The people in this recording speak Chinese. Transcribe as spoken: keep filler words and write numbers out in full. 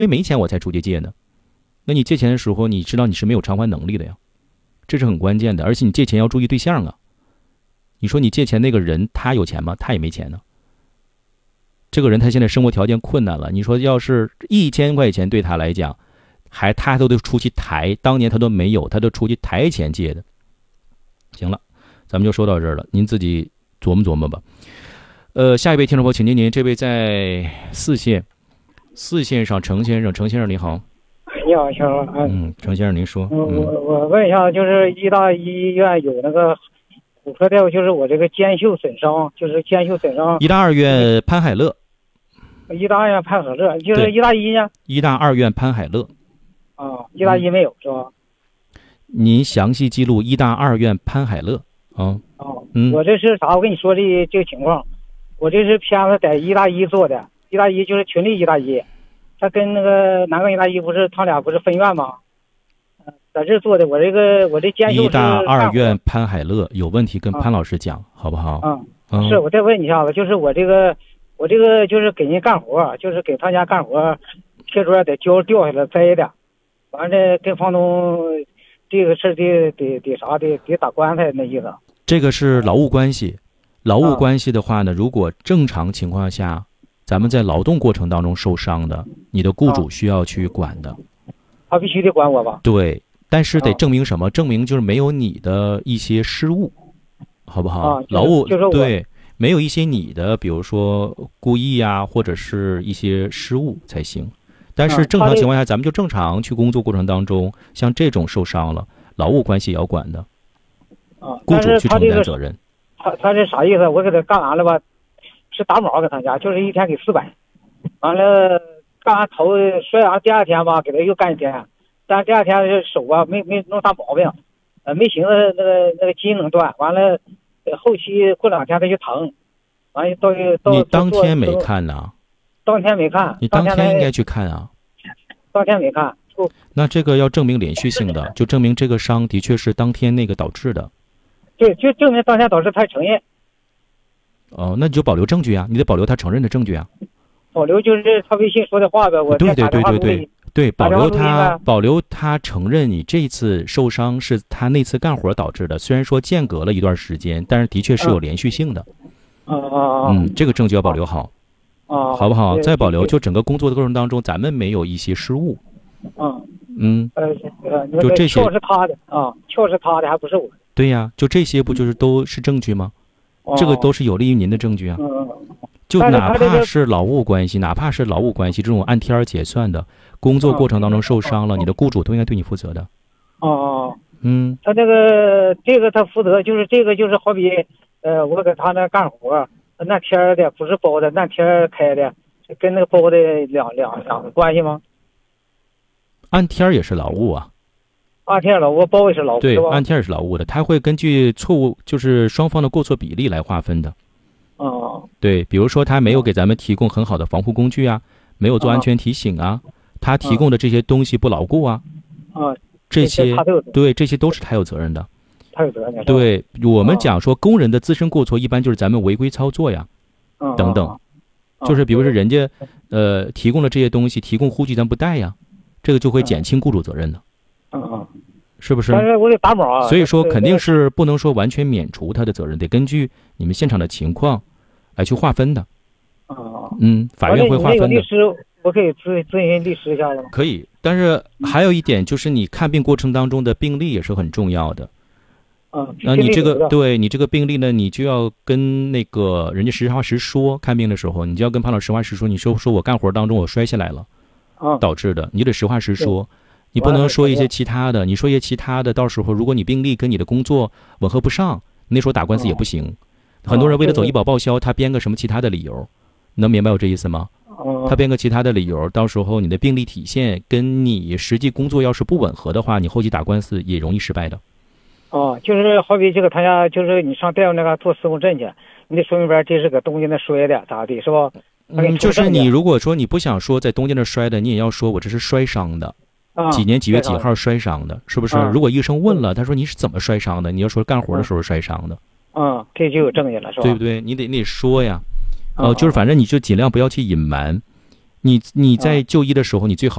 为没钱我才出去借呢。那你借钱的时候，你知道你是没有偿还能力的呀，这是很关键的。而且你借钱要注意对象啊。你说你借钱那个人他有钱吗？他也没钱呢。这个人他现在生活条件困难了，你说要是一千块钱对他来讲，还他都得出去抬，当年他都没有，他都出去抬钱借的。行了，咱们就说到这儿了，您自己琢磨琢磨吧。呃，下一位听众朋友，请您您这位在四线，四线上程先生，程先生您好。 你好，先生。 嗯，程先生您说。 嗯、我我问一下，就是医大医院有那个骨科大夫，就是我这个肩袖损伤，就是肩袖损伤。 医大二院潘海乐。 医大二院潘海乐，就是医大一呢？ 医大二院潘海乐。 啊，医大一没有、嗯、是吧？ 您详细记录医大二院潘海乐啊。 哦， 嗯， 我这是啥？我跟你说这这个情况，我这是片子在医大一做的，医大一就是群力医大一，他跟那个南港医大一不是他俩不是分院吗？在这做的，我这个我这肩袖是。 医大二院潘海乐有问题跟潘老师讲、啊、好不好？ 嗯，嗯是我再问你一下子，就是我这个我这个就是给人干活，就是给他家干活，贴桌得胶掉下来栽的，完了跟房东这个事得得得啥得得打官司那意思。 这个是劳务关系，劳务关系的话呢，如果正常情况下，咱们在劳动过程当中受伤的，你的雇主需要去管的。 他必须得管我吧？ 对，但是得证明什么？证明就是没有你的一些失误，好不好？ 啊， 劳务就是对，没有一些你的，比如说故意啊，或者是一些失误才行。但是正常情况下，咱们就正常去工作过程当中，像这种受伤了，劳务关系也要管的。 啊， 雇主去承担责任。 他他这啥意思？我给他干完了吧，是打毛给他家，就是一天给四百，完了干完头摔完第二天吧，给他又干一天，但第二天这手吧没没弄啥毛病，呃没寻思那个那个筋能断，完了后期过两天他就疼，完了到到你当天没看呢？ 当天没看。 你当天应该去看啊。 当天没看。 那这个要证明连续性的，就证明这个伤的确是当天那个导致的。 对，就证明当天导致他承认。 哦，那你就保留证据啊，你得保留他承认的证据啊。 保留就是他微信说的话呗，我对对对对对对，保留他保留他承认你这次受伤是他那次干活导致的，虽然说间隔了一段时间，但是的确是有连续性的。 嗯嗯嗯，这个证据要保留好。 啊， 好不好？再保留，就整个工作的过程当中，咱们没有一些失误。 嗯嗯， 呃呃， 就这些。 票是他的啊，票是他的，还不是我。 对呀，就这些不就是都是证据吗？ 哦、 这个都是有利于您的证据啊。 嗯。 就哪怕是劳务关系，哪怕是劳务关系这种按天结算的，工作过程当中受伤了，你的雇主都应该对你负责的。 哦哦。 嗯。 他这个这个他负责，就是这个就是好比呃，我给他那干活。那天的不是包的，那天开的，跟那个包的两两两个关系吗？ 按天也是劳务啊。 按天劳务，包也是劳务。 对，按天也是劳务的，他会根据错误，就是双方的过错比例来划分的。 哦。 对，比如说他没有给咱们提供很好的防护工具啊，没有做安全提醒啊，他提供的这些东西不牢固啊。 啊。 这些对，这些都是他有责任的。 他有责任。 对，我们讲说工人的自身过错，一般就是咱们违规操作呀， 嗯、 等等， 嗯、 就是比如说人家呃提供了这些东西，提供护具咱不带呀，这个就会减轻雇主责任的。 嗯嗯， 是不是？ 但是我得打码啊。 所以说肯定是不能说完全免除他的责任，得根据你们现场的情况来去划分的。 啊、嗯， 嗯，法院会划分的。 律师，我可以咨咨询律师一下吗？ 可以，但是还有一点就是你看病过程当中的病历也是很重要的。 嗯， 那你这个对你这个病历呢，你就要跟那个人家实话实说。看病的时候，你就要跟潘老师实话实说。你说说我干活当中我摔下来了， 啊， 导致的，你得实话实说。你不能说一些其他的，你说一些其他的，到时候如果你病历跟你的工作吻合不上，那时候打官司也不行。 啊、 很多人为了走医保报销，他编个什么其他的理由，能明白我这意思吗？ 啊、 他编个其他的理由，到时候你的病历体现跟你实际工作要是不吻合的话，你后期打官司也容易失败的。 哦，就是好比这个他家，就是你上大夫那个做司空证去，你得说明白这是搁东京那摔的，咋的，是吧？ 嗯，就是你如果说你不想说在东京那摔的，你也要说我这是摔伤的， 啊、 几年几月几号摔伤的，是不是？ 啊、 如果医生问了，他说你是怎么摔伤的，你要说干活的时候摔伤的， 嗯，这就有证据了，是吧？ 对不对？你得你得说呀，哦、呃，就是反正你就尽量不要去隐瞒。 你你在就医的时候，你最好